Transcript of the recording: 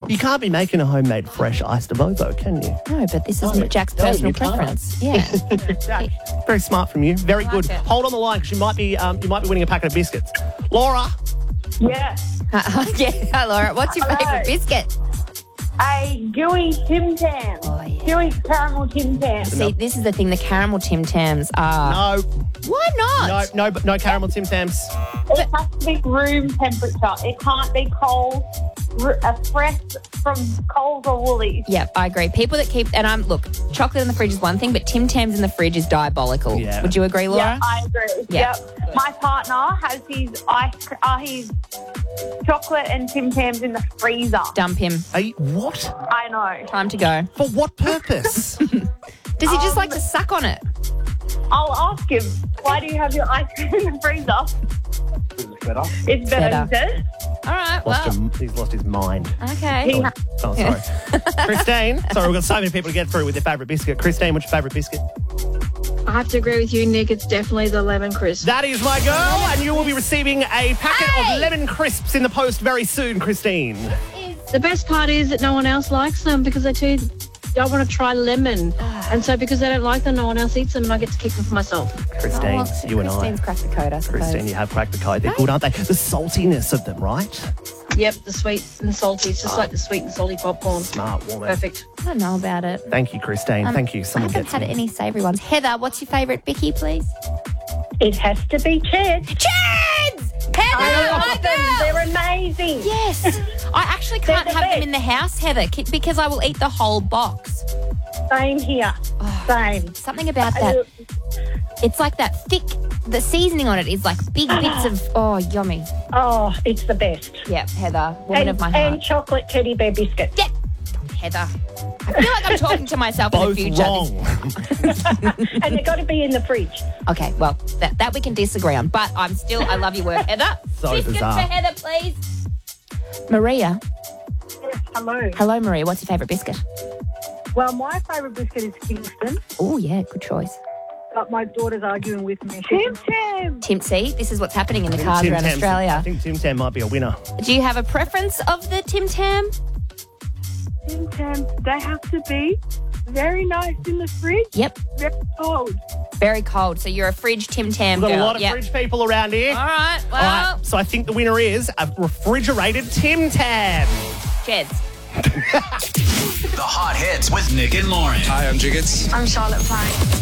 You can't be making a homemade fresh iced Avovo, can you? No, but this is Jack's personal you can't. preference. Yeah. Jack, very smart from you. Very good. it. Hold on the line because you might be winning a packet of biscuits. Laura. Yeah. Yeah, Laura, what's your favourite biscuit? A gooey Tim Tam. Oh, yeah. Gooey caramel Tim Tam. See, this is the thing, the caramel Tim Tams are... No. Why not? No caramel Tim Tams. It has to be room temperature. It can't be cold, fresh from Coles or Woolies. Yep, I agree. People that keep... And look, chocolate in the fridge is one thing, but Tim Tams in the fridge is diabolical. Yeah. Would you agree, Laura? Yeah, I agree. Yeah. Yep. My partner has his his chocolate and Tim Tams in the freezer. Dump him. What? I know. Time to go. For what purpose? Does he just like to suck on it? I'll ask him, why do you have your ice cream in the freezer? It's better. Better. All right, well, He's lost his mind. okay. Oh, sorry. Christine. Sorry, we've got so many people to get through with their favourite biscuit. Christine, what's your favourite biscuit? I have to agree with you, Nick. It's definitely the lemon crisp. That is my girl, and you will be receiving a packet of lemon crisps in the post very soon, Christine. The best part is that no one else likes them because they too don't want to try lemon. And so because they don't like them, no one else eats them and I get to keep them for myself. Christine, you and I. Christine's cracked the code, I suppose. Christine, you have cracked the code. They're good, aren't they? The saltiness of them, right? Yep, the sweet and salty. It's just like the sweet and salty popcorn. Smart woman. Perfect. I don't know about it. Thank you, Christine. Thank you. I Someone haven't gets had me. any savoury ones. Heather, what's your favourite Bicky, please? It has to be Cheds. Cheds! Heather, my girl! They're amazing. Yes. I actually can't They're the have them best. in the house, Heather, because I will eat the whole box. Same here. Same. Something about that. It's like that thick, the seasoning on it is like big bits of, yummy. Oh, it's the best. Yeah, Heather, woman of my heart. And chocolate teddy bear biscuit. Yeah, Heather. I feel like I'm talking to myself in the Both future. wrong. And they've got to be in the fridge. Okay, well, that we can disagree on, but I love your work, Heather. So Biscuits bizarre. for Heather, please. Maria. Hello. Hello, Maria. What's your favourite biscuit? Well, my favourite biscuit is Kingston, Oh, yeah, good choice. but my daughter's arguing with me. Tim Tam. Tim, see, this is what's happening in the cars Tim around Tam's- I Australia. think Tim Tam might be a winner. Do you have a preference of the Tim Tam? Tim Tam, they have to be very nice in the fridge, Yep, very cold. very cold. So you're a fridge Tim Tam We've got girl. a lot of Yep. fridge people around here. All right, All well, right, so I think the winner is a refrigerated Tim Tam. Jeds. The Hot Hits with Nick and Lauren. Hi, I'm Jiggets. I'm Charlotte Pine.